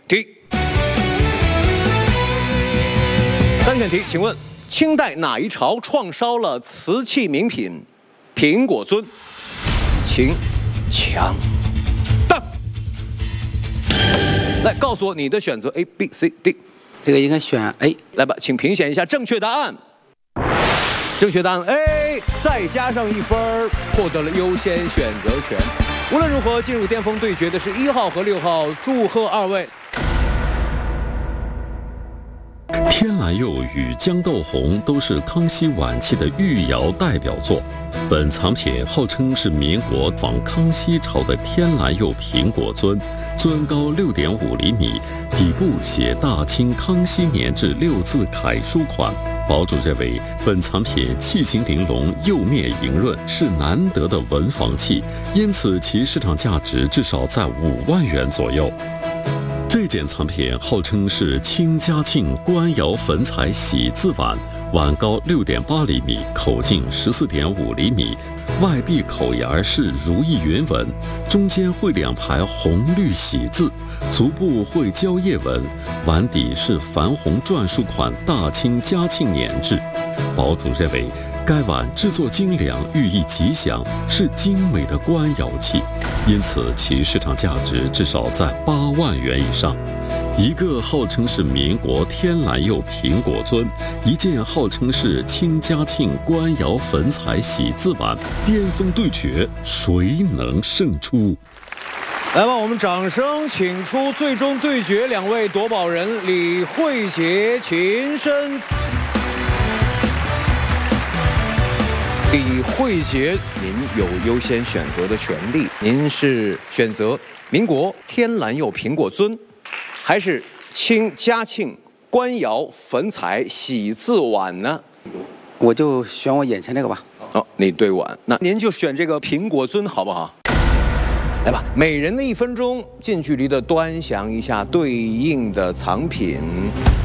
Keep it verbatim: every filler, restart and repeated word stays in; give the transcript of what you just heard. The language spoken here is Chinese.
题。三选题，请问清代哪一朝创烧了瓷器名品苹果尊？请抢答。来，告诉我你的选择 A、B、C、D。 这个应该选 A。 来吧，请评选一下正确答案。正确答案 A， 再加上一分，获得了优先选择权。无论如何，进入巅峰对决的是一号和六号，祝贺二位。 天蓝釉与豇豆红都是康熙晚期的御窑代表作。本藏品号称是民国仿康熙朝的天蓝釉苹果尊，尊高六点五厘米，底部写大清康熙年制六字楷书款。堡主认为，本藏品器形玲珑，釉面莹润，是难得的文房器，因此其市场价值至少在五万元左右。这件藏品号称是清嘉庆官窑粉彩喜字碗，碗高六点八厘米，口径十四点五厘米，外壁口沿是如意云纹，中间绘两排红绿喜字，足部绘蕉叶纹，碗底是矾红篆书款大清嘉庆年制。堡主认为，该碗制作精良，寓意吉祥，是精美的官窑器，因此其市场价值至少在八万元以上。一个号称是民国天蓝釉苹果尊，一件号称是清嘉庆官窑粉彩喜字碗，巅峰对决，谁能胜出？ 来吧，我们掌声请出最终对决两位夺宝人李慧杰、秦深。李慧杰，您有优先选择的权利。您是选择民国天蓝釉苹果尊，还是清嘉庆官窑粉彩喜字碗呢？ 我就选我眼前这个吧。 哦，你对碗，那您就选这个苹果尊好不好？来吧，每人的一分钟，近距离的端详一下对应的藏品。